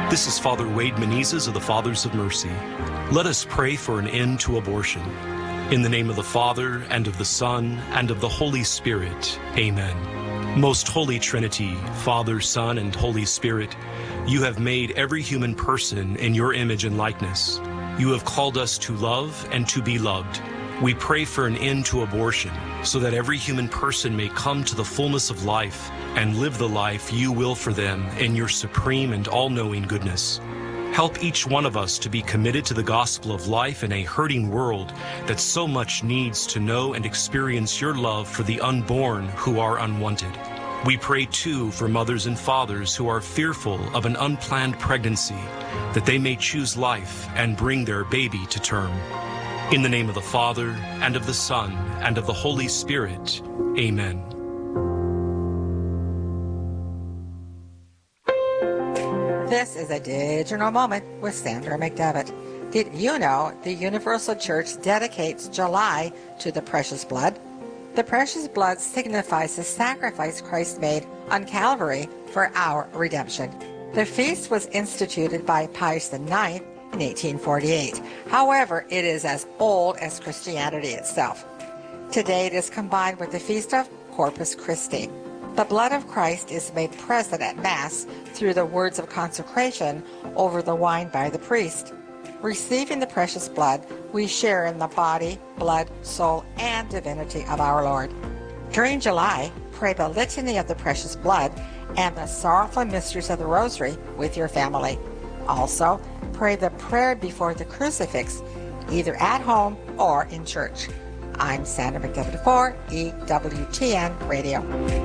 This is Father Wade Menezes of the Fathers of Mercy. Let us pray for an end to abortion. In the name of the Father, and of the Son, and of the Holy Spirit. Amen. Most Holy Trinity, Father, Son, and Holy Spirit, you have made every human person in your image and likeness. You have called us to love and to be loved. We pray for an end to abortion, so that every human person may come to the fullness of life and live the life you will for them in your supreme and all-knowing goodness. Help each one of us to be committed to the gospel of life in a hurting world that so much needs to know and experience your love for the unborn who are unwanted. We pray too for mothers and fathers who are fearful of an unplanned pregnancy, that they may choose life and bring their baby to term. In the name of the Father, and of the Son, and of the Holy Spirit. Amen. This is a digital moment with Sandra McDevitt. Did you know the Universal Church dedicates July to the precious blood? The precious blood signifies the sacrifice Christ made on Calvary for our redemption. The feast was instituted by Pius IX in 1848. However, it is as old as Christianity itself. Today it is combined with the feast of Corpus Christi. The blood of Christ is made present at Mass through the words of consecration over the wine by the priest. Receiving the precious blood, we share in the body, blood, soul, and divinity of our Lord. During July, pray the Litany of the Precious Blood and the Sorrowful Mysteries of the Rosary with your family. Also, pray the prayer before the crucifix, either at home or in church. I'm Sandra McDevitt for EWTN Radio.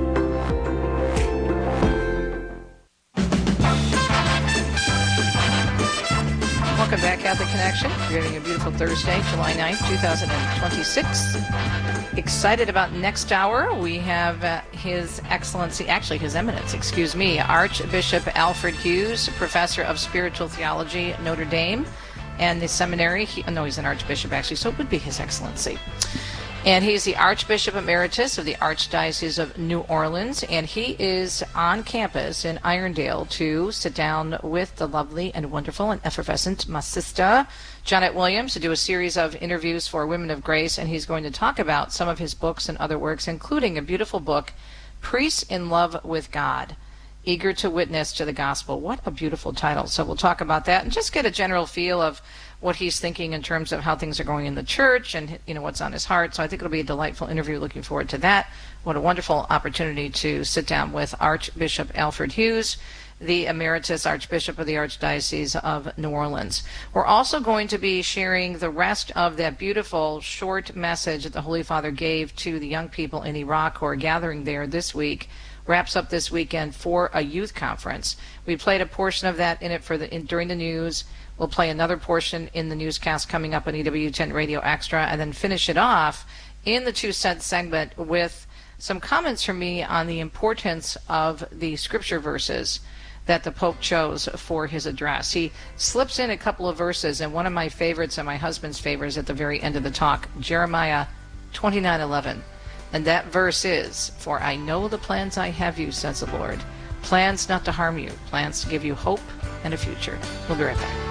Welcome back, Catholic Connection. We're having a beautiful Thursday, July 9th, 2026. Excited about next hour. We have His Excellency, actually His Eminence, Archbishop Alfred Hughes, Professor of Spiritual Theology at Notre Dame and the seminary. He's an Archbishop actually, so it would be His Excellency. And he's the Archbishop Emeritus of the Archdiocese of New Orleans, and he is on campus in Irondale to sit down with the lovely and wonderful and effervescent my sister, Janet Williams, to do a series of interviews for Women of Grace, and he's going to talk about some of his books and other works, including a beautiful book, Priests in Love with God, Eager to Witness to the Gospel. What a beautiful title. So we'll talk about that and just get a general feel of what he's thinking in terms of how things are going in the church and what's on his heart. So I think it'll be a delightful interview. Looking forward to that. What a wonderful opportunity to sit down with Archbishop Alfred Hughes, the Emeritus Archbishop of the Archdiocese of New Orleans. We're also going to be sharing the rest of that beautiful short message that the Holy Father gave to the young people in Iraq who are gathering there this week. Wraps up this weekend for a youth conference. We played a portion of that during the news. We'll play another portion in the newscast coming up on EWTN Radio Extra, and then finish it off in the 2 cent segment with some comments from me on the importance of the scripture verses that the Pope chose for his address. He slips in a couple of verses, and one of my favorites and my husband's favorites at the very end of the talk, Jeremiah 29:11. And that verse is, "For I know the plans I have you, says the Lord, plans not to harm you, plans to give you hope and a future." We'll be right back.